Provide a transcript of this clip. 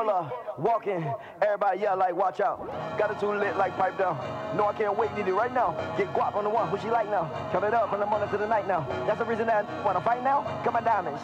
Fuller, walking, everybody yell like, watch out. Got it too lit like pipe down. No, I can't wait, need it right now. Get guap on the one, who she like now. Turn it up from the morning to the night now. That's the reason that I wanna fight now. Come on, diamond.